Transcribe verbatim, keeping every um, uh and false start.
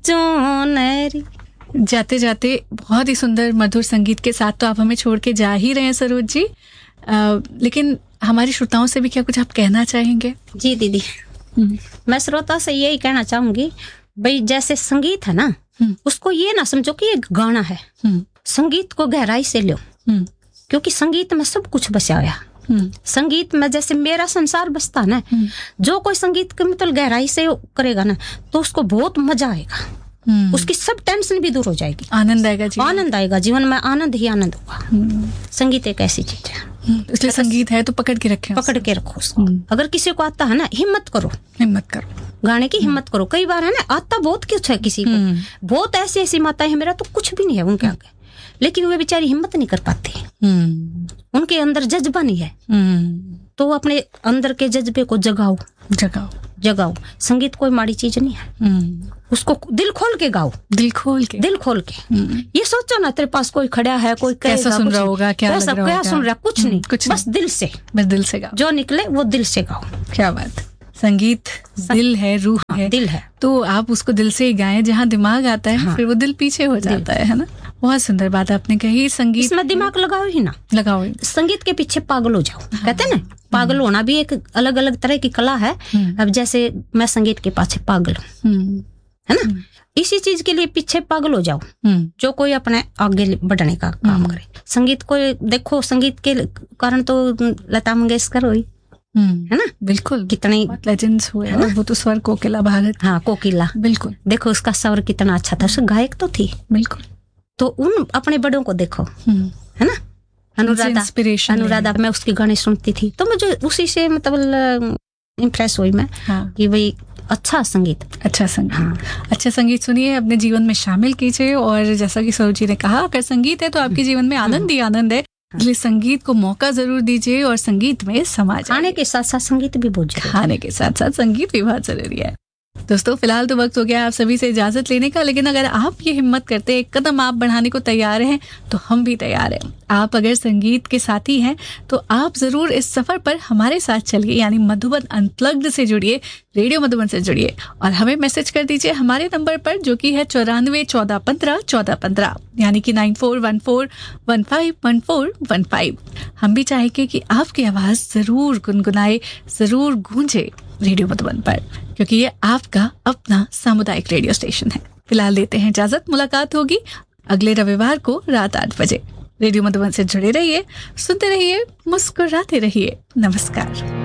चुनरी। जाते जाते बहुत ही सुंदर मधुर संगीत के साथ तो आप हमें छोड़ के जा ही रहे हैं सरोज जी, आ, लेकिन हमारे श्रोताओं से भी क्या कुछ आप कहना चाहेंगे? जी दीदी, मैं श्रोता से यही कहना चाहूंगी, भाई जैसे संगीत है ना, उसको ये ना समझो कि ये गाना है, संगीत को गहराई से लो, क्योंकि संगीत में सब कुछ बसा हुआ। संगीत में जैसे मेरा संसार बसता ना, जो कोई संगीत के मतलब गहराई से करेगा ना तो उसको बहुत मजा आएगा, उसकी सब टेंशन भी दूर हो जाएगी, आनंद आएगा जीवन। आनंद आएगा जीवन में, आनंद ही आनंद होगा। संगीत एक ऐसी चीज है, इसलिए संगीत है तो पकड़ के रखें, पकड़ के रखो उसको। अगर किसी को आता है ना, हिम्मत करो, हिम्मत करो, गाने की हिम्मत करो। कई बार है ना, आता बहुत कुछ है किसी को, बहुत ऐसी ऐसी माताएं हैं, मेरा तो कुछ भी नहीं है उनके आगे, लेकिन वे बेचारी हिम्मत नहीं कर पाती, उनके अंदर जज्बा नहीं है, तो अपने अंदर के जज्बे को जगाओ, जगाओ जगाओ। संगीत कोई माड़ी चीज नहीं है, उसको दिल खोल के गाओ, दिल खोल के दिल खोल के ये सोचो ना तेरे पास कोई खड़ा है, कोई कैसा सुन रहा होगा, क्या लग रहा होगा, सुन रहा, कुछ नहीं, कुछ बस दिल से, बस दिल से गाओ, जो निकले वो दिल से गाओ। क्या बात, संगीत दिल है, रूह है, दिल है, तो आप उसको दिल से ही गाएं। जहाँ दिमाग आता है हाँ, फिर वो दिल पीछे हो जाता है, है ना। बहुत सुंदर बात आपने कही। संगीत इसमें दिमाग लगाओ ही ना, लगाओ ही। संगीत के पीछे पागल हो जाओ, हाँ, कहते हैं ना, पागल होना भी एक अलग अलग तरह की कला है। अब जैसे मैं संगीत के पीछे पागल हूँ, है ना, इसी चीज के लिए पीछे पागल हो जाओ, जो कोई अपने आगे बढ़ने का काम करे। संगीत को देखो, संगीत के कारण तो लता मंगेशकर हुई, है ना, बिल्कुल, कितने लेजेंड्स हुए, और वो तो स्वर कोकिला भारत, हाँ कोकिला, बिल्कुल, देखो उसका स्वर कितना अच्छा था, उसका गायक तो थी, बिल्कुल। तो उन अपने बड़ों को देखो, है ना, अनुराधा, अनुराधा, मैं उसके गाने सुनती थी तो मुझे उसी से मतलब इम्प्रेस हुई मैं, हाँ, कि भाई अच्छा संगीत, अच्छा संगीत, हाँ, अच्छा संगीत सुनिए, अपने जीवन में शामिल कीजिए। और जैसा कि सरोज जी ने कहा, अगर संगीत है तो आपके जीवन में आनंद ही आनंद है, इसलिए संगीत को मौका जरूर दीजिए और संगीत में समा जाइए। खाने के साथ साथ संगीत भी बहुत जरूरी है, खाने के साथ साथ संगीत भी बहुत जरूरी है। दोस्तों, फिलहाल तो वक्त हो गया आप सभी से इजाजत लेने का, लेकिन अगर आप ये हिम्मत करते, एक कदम आप बढ़ाने को तैयार हैं तो हम भी तैयार हैं। आप अगर संगीत के साथी हैं तो आप जरूर इस सफर पर हमारे साथ चलिए, यानी मधुबन अनप्लग्ड से जुड़िए, रेडियो मधुबन से जुड़िए और हमें मैसेज कर दीजिए हमारे नंबर पर, जो कि है चौरानवे चौदह पंद्रह चौदह पंद्रह, यानी कि nine four one four one five one four one five. हम भी चाहेंगे कि आपकी आवाज जरूर गुनगुनाए, जरूर गूंजे रेडियो मधुबन पर, क्योंकि ये आपका अपना सामुदायिक रेडियो स्टेशन है। फिलहाल लेते हैं इजाजत, मुलाकात होगी अगले रविवार को रात आठ बजे। रेडियो मधुबन से जुड़े रहिए, सुनते रहिए, मुस्कुराते रहिए। नमस्कार।